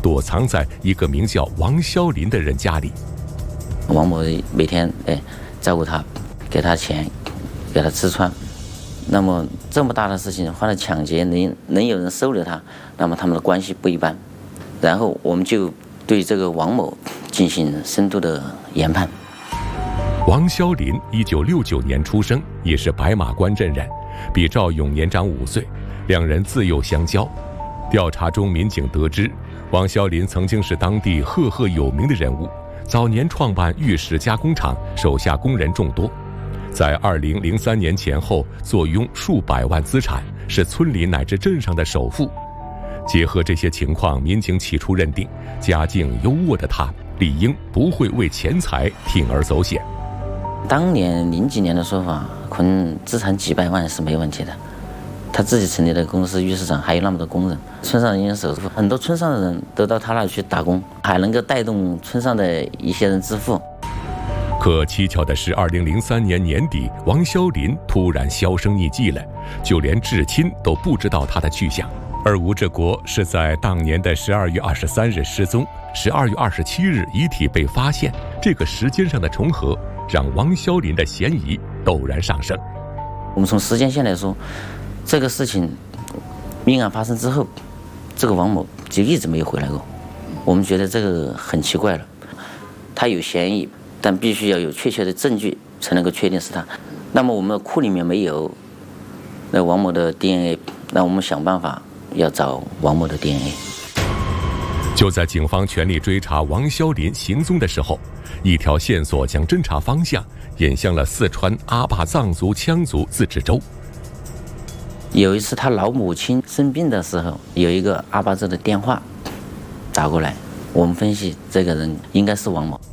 躲藏在一个名叫王肖林的人家里。 王某每天照顾他，给他钱，给他吃穿。那么这么大的事情，犯了抢劫，能有人收留他，那么他们的关系不一般。然后我们就对这个王某进行深度的研判。 王肖林1969年出生，也是白马关镇人，比赵勇年长5岁，两人自幼相交。调查中，民警得知，王肖林曾经是当地赫赫有名的人物，早年创办玉石加工厂，手下工人众多，在2003年前后坐拥数百万资产，是村里乃至镇上的首富。结合这些情况，民警起初认定，家境优渥的他理应不会为钱财铤而走险。 当年00几年的说法，可能资产几百万是没问题的。他自己成立的公司玉石厂，还有那么多工人，村上人首富，很多村上的人都到他那里去打工，还能够带动村上的一些人致富。 可蹊跷的是，2003年年底，王肖林突然销声匿迹了，就连至亲都不知道他的去向。而吴志国是在当年的12月23日失踪，12月27日遗体被发现，这个时间上的重合让王肖林的嫌疑陡然上升。 我们从时间线来说，这个事情命案发生之后，这个王某就一直没有回来过。我们觉得这个很奇怪了，他有嫌疑，但必须要有确切的证据才能够确定是他。那么我们库里面没有那王某的 DNA， 那我们想办法要找王某的 DNA。 就在警方全力追查王肖林行踪的时候，一条线索将侦查方向引向了四川阿坝藏族羌族自治州。 有一次他老母亲生病的时候，有一个阿坝州的电话打过来，我们分析这个人应该是王某。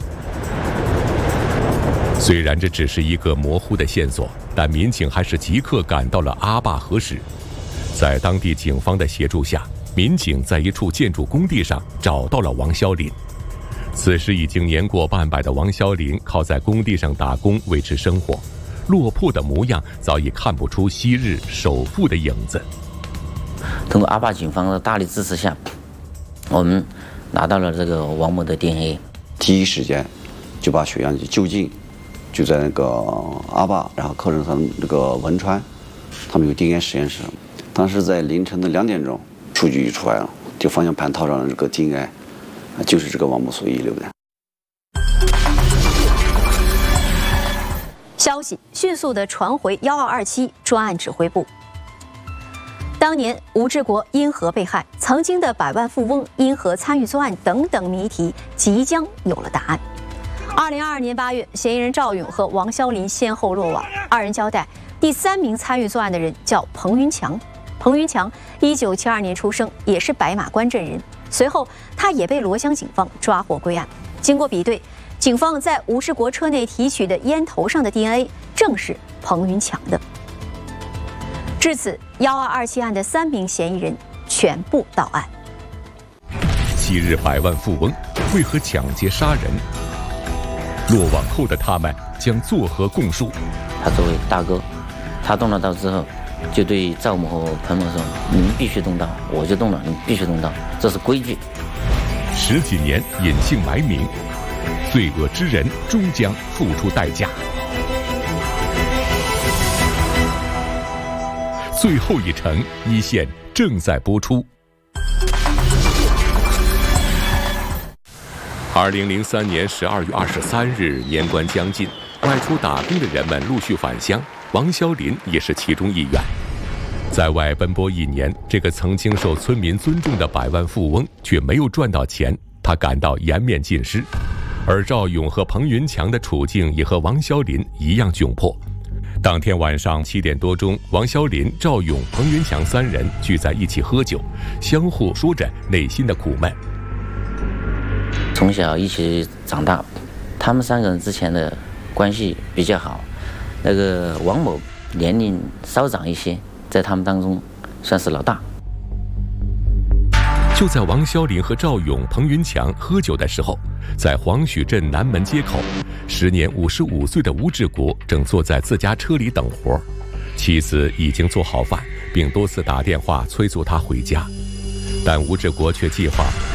虽然这只是一个模糊的线索，但民警还是即刻赶到了阿坝核实。在当地警方的协助下，民警在一处建筑工地上找到了王肖林。此时已经年过半百的王肖林靠在工地上打工维持生活，落魄的模样早已看不出昔日首富的影子。 通过阿坝警方的大力支持下，我们拿到了这个王某的 DNA， 第一时间就把血样机就近就在那个阿坝，然后靠近上那个汶川，他们有 DNA 实验室。当时在凌晨的2点钟，数据就出来了，就方向盘套上的这个 DNA， 就是这个王某所遗留的。 消息迅速地传回1227专案指挥部。当年吴志国因何被害，曾经的百万富翁因何参与作案等等谜题即将有了答案。2022年8月，嫌疑人赵勇和王肖林先后落网。二人交代，第3名参与作案的人叫彭云强。彭云强1972年出生，也是白马关镇人。随后，他也被罗乡警方抓获归案。经过比对，警方在吴志国车内提取的烟头上的 DNA 正是彭云强的。至此，1227案的3名嫌疑人全部到案。 昔日百万富翁为何抢劫杀人？落网后的他们将作何供述？ 他作为大哥，他动了刀之后，就对赵某和彭某说：“你们必须动刀，我就动了，你们必须动刀，这是规矩。 ”10几年隐姓埋名，罪恶之人终将付出代价。最后一城一线正在播出。2003年12月23日，年关将近，外出打工的人们陆续返乡，王肖林也是其中一员。在外奔波1年，这个曾经受村民尊重的百万富翁却没有赚到钱，他感到颜面尽失。而赵勇和彭云强的处境也和王肖林一样窘迫。当天晚上7点多钟，王肖林、赵勇、彭云强3人聚在一起喝酒，相互说着内心的苦闷。 从小一起长大，他们3个人之前的关系比较好。那个王某年龄稍长一些，在他们当中算是老大。 就在王肖林和赵勇、彭云强喝酒的时候，在黄许镇南门街口，时年55岁的吴志国正坐在自家车里等活，妻子已经做好饭，并多次打电话催促他回家，但吴志国却计划